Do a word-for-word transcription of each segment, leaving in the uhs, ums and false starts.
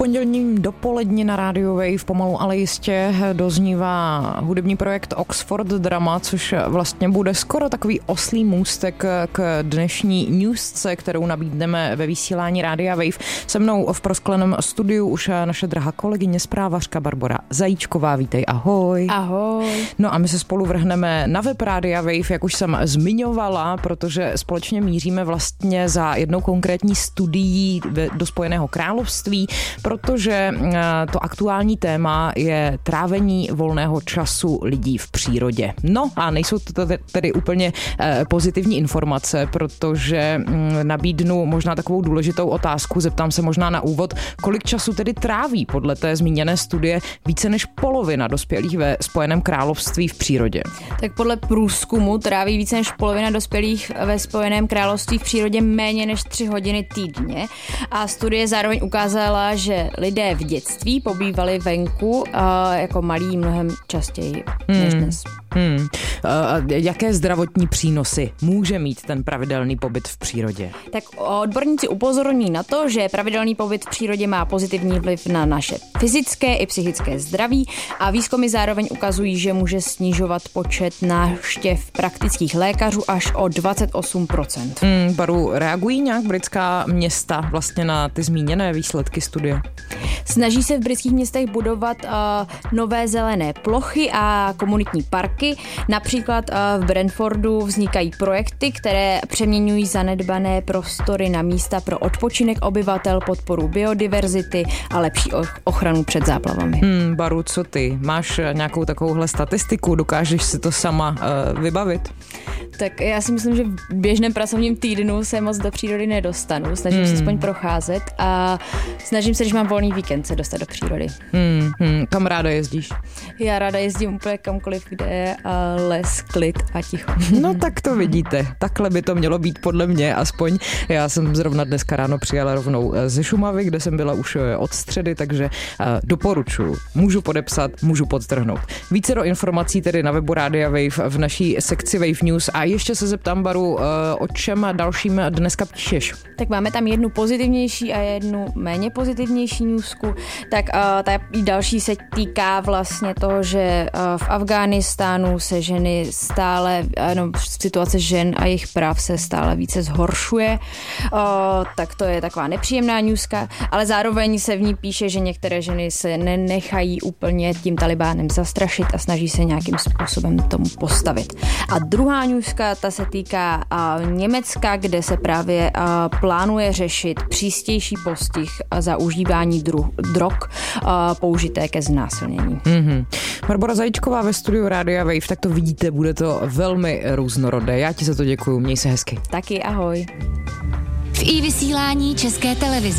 pondělním dopoledni na Radio Wave pomalu, ale jistě doznívá hudební projekt Oxford Drama, což vlastně bude skoro takový oslý můstek k dnešní newsce, kterou nabídneme ve vysílání Rádia Wave. Se mnou v proskleném studiu už naše drahá kolegyně zprávařka Barbora Zajíčková. Vítej, ahoj. Ahoj. No a my se spolu vrhneme na web Rádia Wave, jak už jsem zmiňovala, protože společně míříme vlastně za jednou konkrétní studií do Spojeného království, protože to aktuální téma je trávení volného času lidí v přírodě. No a nejsou to tedy úplně pozitivní informace, protože nabídnu možná takovou důležitou otázku, zeptám se možná na úvod, kolik času tedy tráví podle té zmíněné studie více než polovina dospělých ve Spojeném království v přírodě. Tak podle průzkumu tráví více než polovina dospělých ve Spojeném království v přírodě méně než tři hodiny týdně a studie zároveň ukázala, že lidé v dětství pobývali venku a jako malí mnohem častěji hmm. než dnes. Hmm. A jaké zdravotní přínosy může mít ten pravidelný pobyt v přírodě? Tak odborníci upozorní na to, že pravidelný pobyt v přírodě má pozitivní vliv na naše fyzické i psychické zdraví a výzkumy zároveň ukazují, že může snižovat počet návštěv praktických lékařů až o dvacet osm procent. Hmm, Baru, reagují nějak britská města vlastně na ty zmíněné výsledky studie? Snaží se v britských městech budovat uh, nové zelené plochy a komunitní parky. Například uh, v Brentfordu vznikají projekty, které přeměňují zanedbané prostory na místa pro odpočinek obyvatel, podporu biodiverzity a lepší ochranu před záplavami. Hmm, Baru, co ty? Máš nějakou takovouhle statistiku? Dokážeš si to sama uh, vybavit? Tak já si myslím, že v běžném pracovním týdnu se moc do přírody nedostanu. Snažím hmm. se aspoň procházet a snažím se, když mám volný víkend, se dostat do přírody. Hmm, hmm. Kam ráda jezdíš? Já ráda jezdím úplně kamkoliv, kde je les, klid a ticho. No tak to vidíte. Takhle by to mělo být podle mě aspoň. Já jsem zrovna dneska ráno přijela rovnou ze Šumavy, kde jsem byla už od středy, takže doporučuji. Můžu podepsat, můžu podtrhnout. Více do informací tedy na webu Rádia Wave v naší sekci Wave News. A ještě se zeptám, Baru, o čem dalším dneska píšeš? Tak máme tam jednu pozitivnější a jednu méně pozitivnější newsku. Tak uh, ta další se týká vlastně toho, že uh, v Afghánistánu se ženy stále, no, situace žen a jejich práv se stále více zhoršuje. Uh, tak to je taková nepříjemná newska, ale zároveň se v ní píše, že některé ženy se nenechají úplně tím Talibánem zastrašit a snaží se nějakým způsobem tomu postavit. A druhá newska, ta se týká uh, Německa, kde se právě uh, plánuje řešit přístější postih za užívání dru- drog uh, použité ke znásilnění. Mm-hmm. Barbora Zajíčková ve studiu Rádia Wave, tak to vidíte, bude to velmi různorodé. Já ti za to děkuju, měj se hezky. Taky, ahoj. V iVysílání České televize.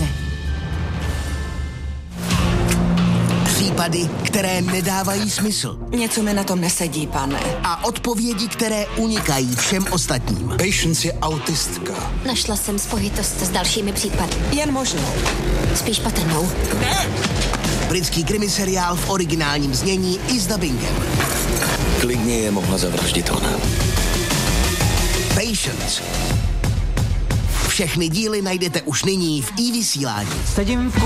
Případy, které nedávají smysl. Něco mi na tom nesedí, pane. A odpovědi, které unikají všem ostatním. Patience je autistka. Našla jsem spojitost s dalšími případy. Jen možnou. Spíš patrnou. Ne! Britský krimiseriál v originálním znění i s dubbingem. Klidně je mohla zavraždit ona. Patience. Všechny díly najdete už nyní v iVysílání. Sedím v